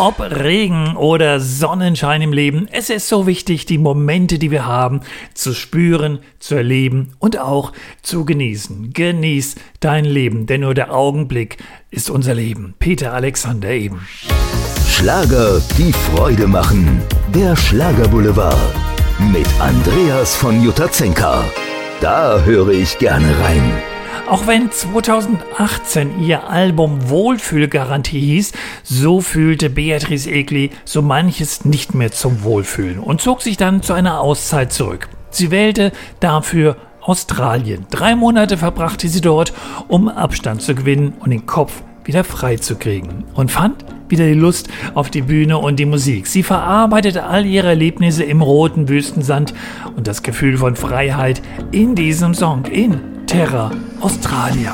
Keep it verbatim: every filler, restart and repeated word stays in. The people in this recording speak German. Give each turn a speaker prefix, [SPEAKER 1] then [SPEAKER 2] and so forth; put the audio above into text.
[SPEAKER 1] Ob Regen oder Sonnenschein im Leben, es ist so wichtig, die Momente, die wir haben, zu spüren, zu erleben und auch zu genießen. Genieß dein Leben, denn nur der Augenblick ist unser Leben. Peter Alexander eben.
[SPEAKER 2] Schlager, die Freude machen. Der Schlagerboulevard mit Andreas von Jutazenka. Da höre ich gerne rein.
[SPEAKER 1] Auch wenn zweitausendachtzehn ihr Album Wohlfühlgarantie hieß, so fühlte Beatrice Egli so manches nicht mehr zum Wohlfühlen und zog sich dann zu einer Auszeit zurück. Sie wählte dafür Australien. Drei Monate verbrachte sie dort, um Abstand zu gewinnen und den Kopf wieder frei zu kriegen. Und fand wieder die Lust auf die Bühne und die Musik. Sie verarbeitete all ihre Erlebnisse im roten Wüstensand und das Gefühl von Freiheit in diesem Song, in Terra Australia.